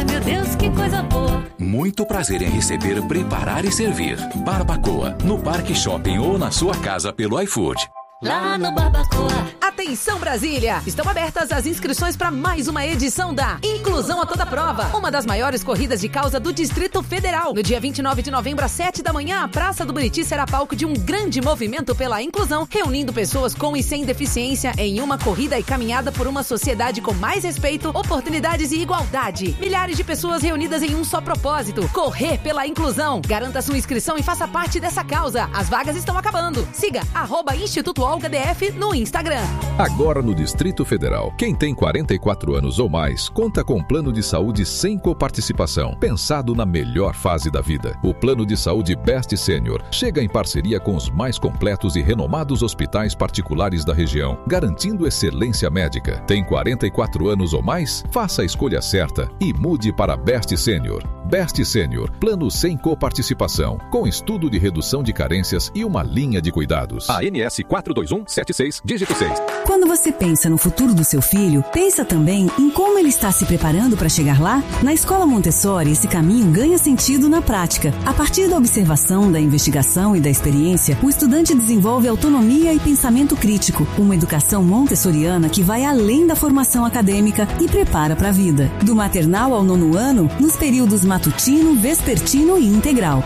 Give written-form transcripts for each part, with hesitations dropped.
Nossa, meu Deus, que coisa boa. Muito prazer em receber, preparar e servir. Barbacoa, no Parque Shopping ou na sua casa pelo iFood. Lá no Barbacoa. Atenção Brasília! Estão abertas as inscrições para mais uma edição da Inclusão a Toda Prova, uma das maiores corridas de causa do Distrito Federal. No dia 29 de novembro, às 7 da manhã, a Praça do Buriti será palco de um grande movimento pela inclusão, reunindo pessoas com e sem deficiência em uma corrida e caminhada por uma sociedade com mais respeito, oportunidades e igualdade. Milhares de pessoas reunidas em um só propósito: correr pela inclusão. Garanta sua inscrição e faça parte dessa causa. As vagas estão acabando. Siga @Instituto OlgaDF no Instagram. Agora no Distrito Federal, quem tem 44 anos ou mais conta com um plano de saúde sem coparticipação, pensado na melhor fase da vida. O plano de saúde Best Senior chega em parceria com os mais completos e renomados hospitais particulares da região, garantindo excelência médica. Tem 44 anos ou mais? Faça a escolha certa e mude para Best Senior. Best Senior, plano sem coparticipação, com estudo de redução de carências e uma linha de cuidados. ANS 42176, dígito 6. Quando você pensa no futuro do seu filho, pensa também em como ele está se preparando para chegar lá? Na Escola Montessori, esse caminho ganha sentido na prática. A partir da observação, da investigação e da experiência, o estudante desenvolve autonomia e pensamento crítico, uma educação montessoriana que vai além da formação acadêmica e prepara para a vida. Do maternal ao 9º ano, nos períodos matutino, vespertino e integral.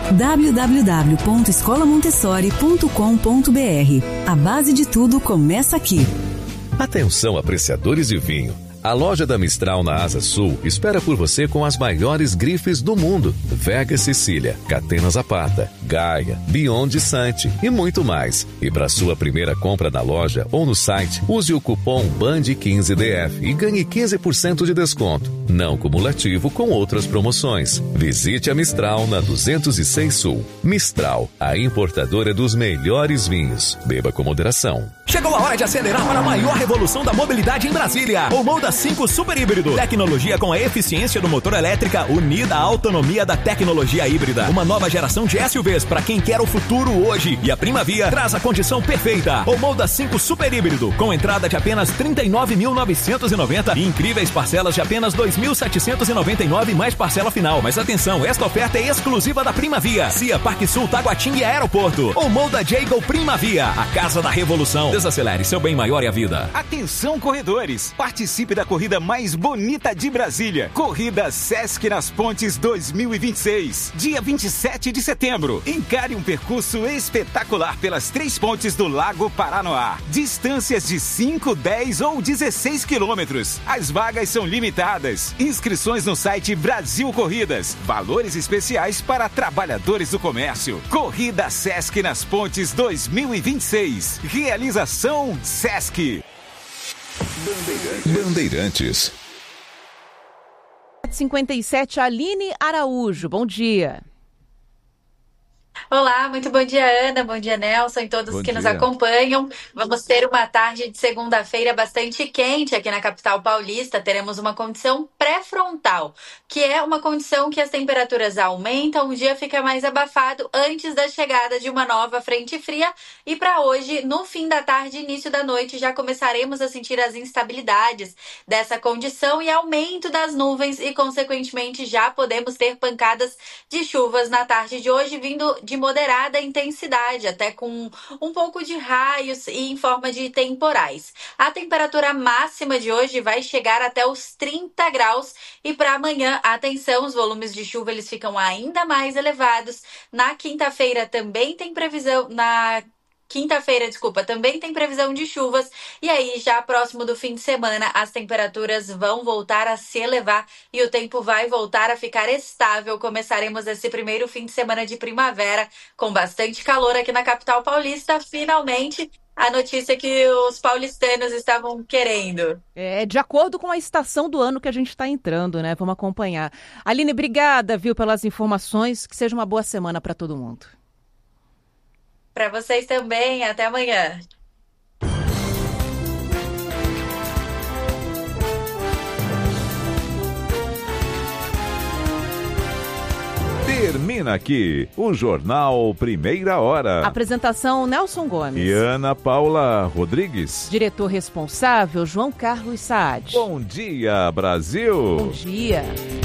www.escolamontessori.com.br. A base de tudo começa aqui. Atenção, apreciadores de vinho. A loja da Mistral na Asa Sul espera por você com as maiores grifes do mundo. Vega Sicília, Catena Zapata, Gaia, Beyond Sante e muito mais. E para sua primeira compra na loja ou no site, use o cupom BAND15DF e ganhe 15% de desconto, não cumulativo com outras promoções. Visite a Mistral na 206 Sul. Mistral, a importadora dos melhores vinhos. Beba com moderação. Chegou a hora de acelerar para a maior revolução da mobilidade em Brasília. O Moda 5 Super Híbrido. Tecnologia com a eficiência do motor elétrica unida à autonomia da tecnologia híbrida. Uma nova geração de SUVs para quem quer o futuro hoje. E a Primavia traz a condição perfeita. O Moda 5 Super Híbrido, com entrada de apenas R$ 39.990 e incríveis parcelas de apenas R$ 2.799 mais parcela final. Mas atenção, esta oferta é exclusiva da Primavia. CIA, Parque Sul, Taguatinga e Aeroporto. O Moda Jago Primavia, a casa da revolução. Desacelere, seu bem maior é a vida. Atenção, corredores! Participe da corrida mais bonita de Brasília. Corrida Sesc nas Pontes 2026. Dia 27 de setembro. Encare um percurso espetacular pelas 3 pontes do Lago Paranoá. Distâncias de 5, 10 ou 16 quilômetros. As vagas são limitadas. Inscrições no site Brasil Corridas. Valores especiais para trabalhadores do comércio. Corrida Sesc nas Pontes 2026. Realização Sesc. Bandeirantes. 57, Aline Araújo, bom dia. Olá, muito bom dia, Ana, bom dia, Nelson e todos que nos acompanham. Vamos ter uma tarde de segunda-feira bastante quente aqui na capital paulista. Teremos uma condição pré-frontal, que é uma condição que as temperaturas aumentam, o dia fica mais abafado antes da chegada de uma nova frente fria. E para hoje, no fim da tarde e início da noite, já começaremos a sentir as instabilidades dessa condição e aumento das nuvens e, consequentemente, já podemos ter pancadas de chuvas na tarde de hoje, vindo de moderada intensidade, até com um pouco de raios e em forma de temporais. A temperatura máxima de hoje vai chegar até os 30 graus e para amanhã, atenção, os volumes de chuva eles ficam ainda mais elevados. Na quinta-feira também tem previsão, também tem previsão de chuvas e aí já próximo do fim de semana as temperaturas vão voltar a se elevar e o tempo vai voltar a ficar estável. Começaremos esse primeiro fim de semana de primavera com bastante calor aqui na capital paulista, finalmente. A notícia que os paulistanos estavam querendo. É, de acordo com a estação do ano que a gente está entrando, né? Vamos acompanhar. Aline, obrigada, pelas informações. Que seja uma boa semana para todo mundo. Para vocês também. Até amanhã. Termina aqui o Jornal Primeira Hora. Apresentação Nelson Gomes. E Ana Paula Rodrigues. Diretor responsável João Carlos Saad. Bom dia, Brasil. Bom dia.